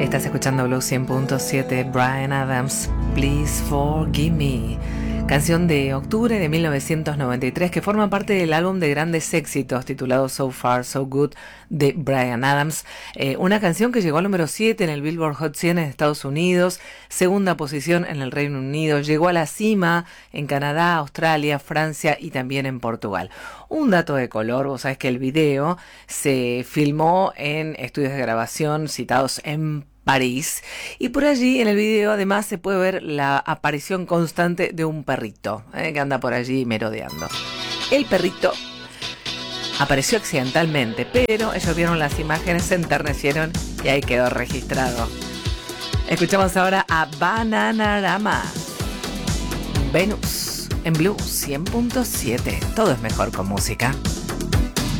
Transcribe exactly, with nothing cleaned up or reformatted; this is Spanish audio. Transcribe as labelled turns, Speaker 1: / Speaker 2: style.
Speaker 1: Estás escuchando Blue cien punto siete, Bryan Adams, Please Forgive Me. Canción de octubre de mil novecientos noventa y tres que forma parte del álbum de grandes éxitos titulado So Far So Good de Bryan Adams. Eh, una canción que llegó al número siete en el Billboard Hot cien en Estados Unidos, segunda posición en el Reino Unido, llegó a la cima en Canadá, Australia, Francia y también en Portugal. Un dato de color, vos sabés que el video se filmó en estudios de grabación citados en París, y por allí en el video además se puede ver la aparición constante de un perrito eh, que anda por allí merodeando. El perrito apareció accidentalmente, pero ellos vieron las imágenes, se enternecieron y ahí quedó registrado. Escuchamos ahora a Bananarama, Venus, en Blue cien punto siete. Todo es mejor con música.